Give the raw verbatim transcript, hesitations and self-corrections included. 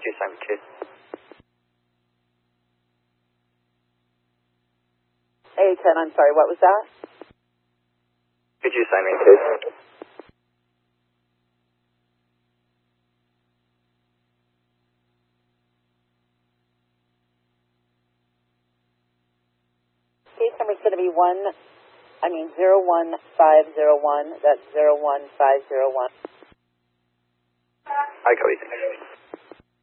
you sign me case? A ten, I'm sorry, what was that? Could you sign me case? Case number is going to be one, I mean zero one five zero one. That's zero one five zero one. I copy.